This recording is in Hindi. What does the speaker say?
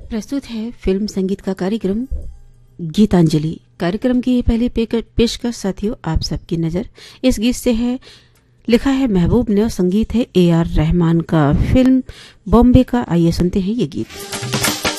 प्रस्तुत है फिल्म संगीत का कार्यक्रम गीतांजलि। कार्यक्रम की पहली पेशकश साथियों आप सबकी नजर इस गीत से है। लिखा है महबूब ने और संगीत है AR रहमान का। फिल्म बॉम्बे का। आइए सुनते हैं ये गीत।